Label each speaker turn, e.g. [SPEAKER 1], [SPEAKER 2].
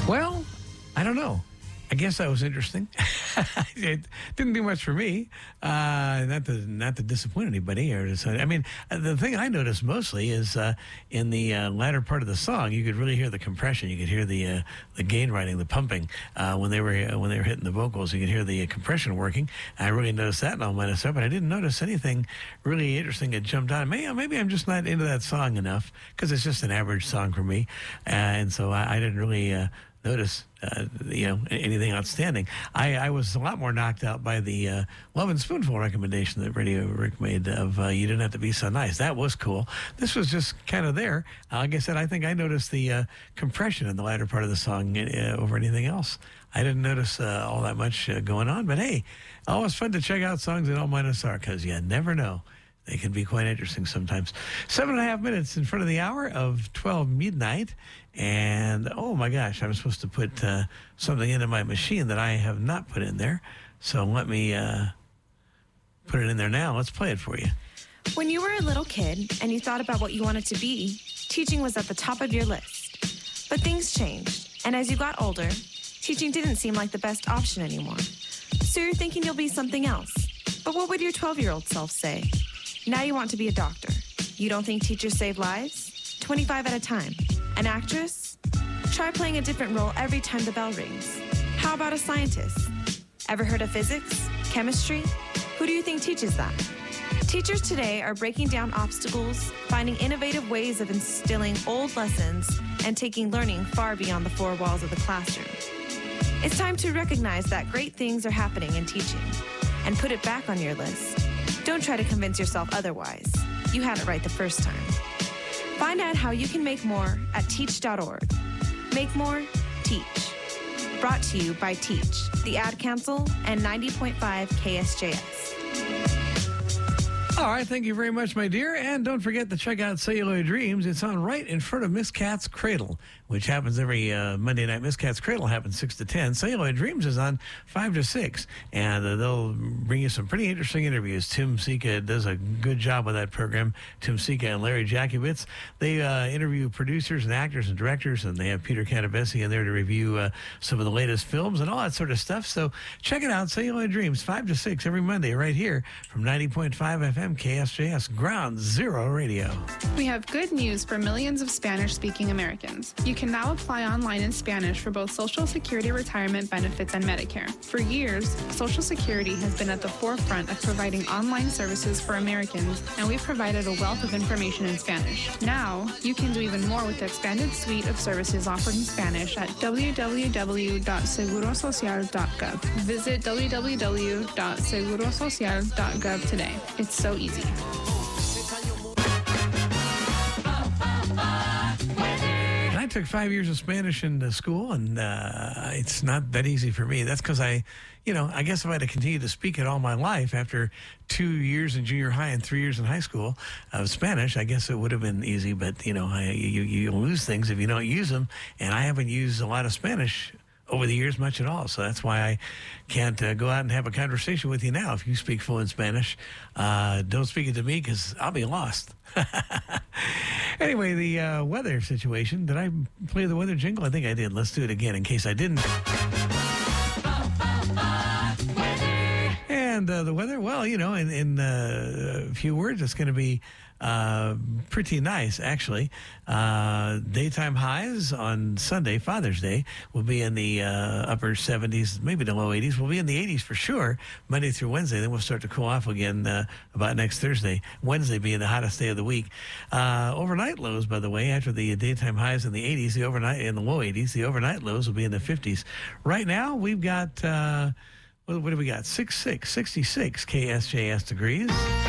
[SPEAKER 1] Well, I don't know. I guess that was interesting. It didn't do much for me. Not to disappoint anybody. The thing I noticed mostly is in the latter part of the song, you could really hear the compression. You could hear the gain writing, the pumping when they were hitting the vocals. You could hear the compression working. I really noticed that in All Minus Up, but I didn't notice anything really interesting that jumped out. Maybe I'm just not into that song enough because it's just an average song for me, and so I didn't really notice anything outstanding. I was a lot more knocked out by the Love and Spoonful recommendation that Radio Rick made of You Didn't Have to Be So Nice. That was cool. This was just kind of there. Like I said, I think I noticed the compression in the latter part of the song over anything else. I didn't notice all that much going on, but hey, always fun to check out songs in All Minus R because you never know. They can be quite interesting sometimes. 7.5 minutes in front of the hour of 12 midnight. And, oh, my gosh, I'm supposed to put something into my machine that I have not put in there. So let me put it in there now. Let's play it for you.
[SPEAKER 2] When you were a little kid and you thought about what you wanted to be, teaching was at the top of your list. But things changed. And as you got older, teaching didn't seem like the best option anymore. So you're thinking you'll be something else. But what would your 12-year-old self say? Now you want to be a doctor. You don't think teachers save lives? 25 at a time. An actress? Try playing a different role every time the bell rings. How about a scientist? Ever heard of physics? Chemistry? Who do you think teaches that? Teachers today are breaking down obstacles, finding innovative ways of instilling old lessons, and taking learning far beyond the four walls of the classroom. It's time to recognize that great things are happening in teaching and put it back on your list. Don't try to convince yourself otherwise. You had it right the first time. Find out how you can make more at teach.org. Make more, teach. Brought to you by Teach, the Ad Council, and 90.5 KSJS.
[SPEAKER 1] All right, thank you very much, my dear. And don't forget to check out Celluloid Dreams. It's on right in front of Miss Cat's Cradle, which happens every Monday night. Miss Cat's Cradle happens 6 to 10. Celluloid Dreams is on 5 to 6. And they'll bring you some pretty interesting interviews. Tim Sika does a good job with that program. Tim Sika and Larry Jakubitz. They interview producers and actors and directors, and they have Peter Canavesi in there to review some of the latest films and all that sort of stuff. So check it out, Celluloid Dreams, 5 to 6 every Monday right here from 90.5 FM. KSJS Ground Zero Radio.
[SPEAKER 3] We have good news for millions of Spanish-speaking Americans. You can now apply online in Spanish for both Social Security retirement benefits and Medicare. For years, Social Security has been at the forefront of providing online services for Americans, and we've provided a wealth of information in Spanish. Now, you can do even more with the expanded suite of services offered in Spanish at www.segurosocial.gov. Visit www.segurosocial.gov today. It's so easy.
[SPEAKER 1] I took 5 years of Spanish in school, and it's not that easy for me. That's because I guess if I had to continue to speak it all my life after 2 years in junior high and 3 years in high school of Spanish, I guess it would have been easy. But, you lose things if you don't use them. And I haven't used a lot of Spanish over the years much at all. So that's why I can't go out and have a conversation with you now. If you speak fluent Spanish, don't speak it to me because I'll be lost. Anyway, the weather situation. Did I play the weather jingle? I think I did. Let's do it again in case I didn't. And the weather, well, in a few words, it's going to be pretty nice, actually. Daytime highs on Sunday, Father's Day, will be in the upper 70s, maybe the low 80s. We'll be in the 80s for sure, Monday through Wednesday. Then we'll start to cool off again about next Thursday. Wednesday being the hottest day of the week. Overnight lows, by the way, after the daytime highs in the 80s, the overnight in the low 80s, the overnight lows will be in the 50s. Right now, we've got, what do we got? 66 KSJS degrees.